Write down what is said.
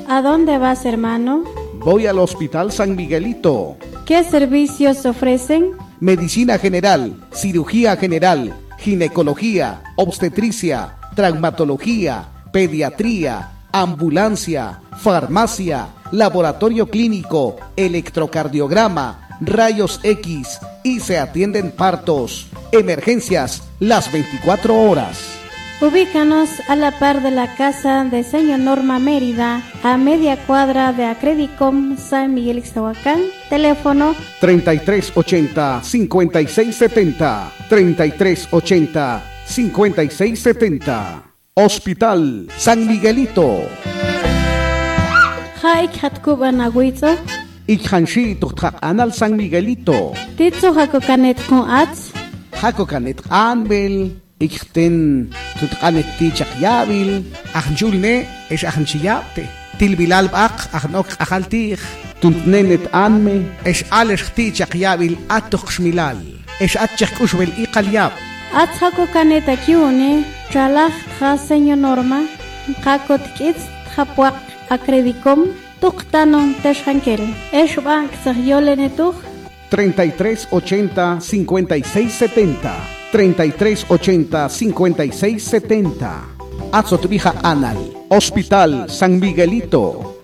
¿A dónde vas, hermano? Voy al Hospital San Miguelito. ¿Qué servicios ofrecen? Medicina general, cirugía general, ginecología, obstetricia, traumatología, pediatría, ambulancia, farmacia, laboratorio clínico, electrocardiograma, rayos X y se atienden partos, emergencias las 24 horas. Ubícanos a la par de la casa de Señor Norma Mérida, a media cuadra de Acredicom San Miguel Ixtahuacán. Teléfono 3380-5670, 3380-5670. Hospital San Miguelito. Haik Hatkuban Agüizo, Ikhanshi Tuktak Anal San Miguelito. Titzo Hakokanet con Ats, Hakokanet Anbel. Ikten tutqanet tichak yabil. Ahnjulne es ahnchiyapte. Tilbilal baq ahnok ahaltih. Tuntnenet anme es alesh tichak yabil atok shmilal. Es atchak ushbel iqalyab. Ats Hakokanet Akiune, Chalach Tja Señor Norma, Hakot Kitz Hapuak Acredicom, Tuktanon Teshankel, Eshbank Zahyolenetuch 3380-5670, 3380-5670. Azotvija Anal, Hospital San Miguelito.